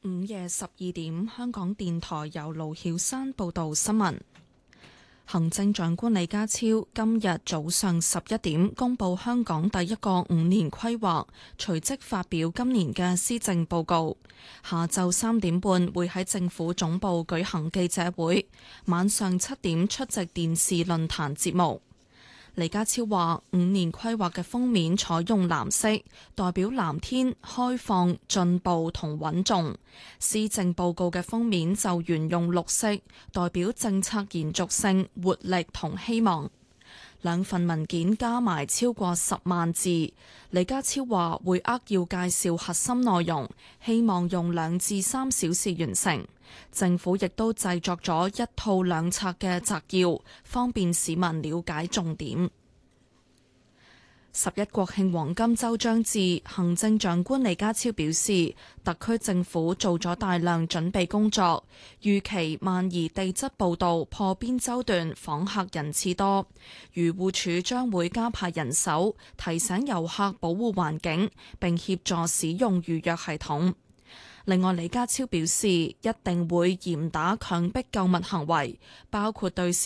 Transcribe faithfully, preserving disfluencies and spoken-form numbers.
午夜十二點，香港電台由盧曉山報道新聞。行政長官李家超今日早上十一點公布香港第一個五年規劃，隨即發表今年嘅施政報告。下晝三點半會喺政府總部舉行記者會，晚上七點出席電視論壇節目。李家超話：五年規劃嘅封面採用藍色，代表藍天、開放、進步同穩重。施政報告嘅封面就沿用綠色，代表政策延續性、活力同希望。兩份文件加埋超過十萬字。李家超話會扼要介紹核心內容，希望用兩至三小時完成。政府亦都製作咗一套兩冊嘅摘要，方便市民了解重點。十一國慶黃金週將至，行政長官李家超表示，特區政府做咗大量準備工作，預期萬宜地質步道破邊洲段訪客人次多，漁護署將會加派人手，提醒遊客保護環境，並協助使用預約系統。另外，李家超表示，一定會嚴打強迫購物行為，包括對